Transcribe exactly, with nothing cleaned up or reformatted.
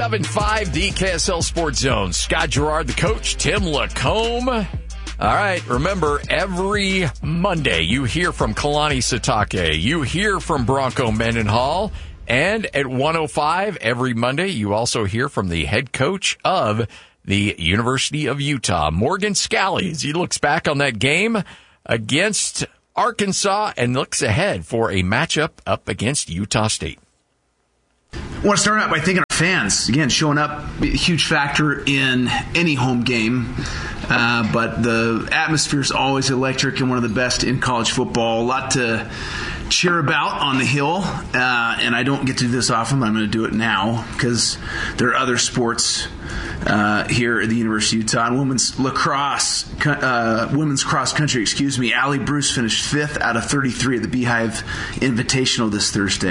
seven five, the K S L Sports Zone. Scott Gerard, the coach, Tim Lacombe. All right, remember, every Monday you hear from Kalani Sitake. You hear from Bronco Mendenhall. And at one oh five every Monday, you also hear from the head coach of the University of Utah, Morgan Scalley, as he looks back on that game against Arkansas and looks ahead for a matchup up against Utah State. I want to start out by thanking our fans. Again, showing up, a huge factor in any home game. Uh, but the atmosphere is always electric and one of the best in college football. A lot to cheer about on the Hill, uh, and I don't get to do this often, but I'm going to do it now because there are other sports uh, here at the University of Utah. And women's lacrosse, uh, women's cross country, excuse me, Allie Bruce finished fifth out of thirty-three at the Beehive Invitational this Thursday.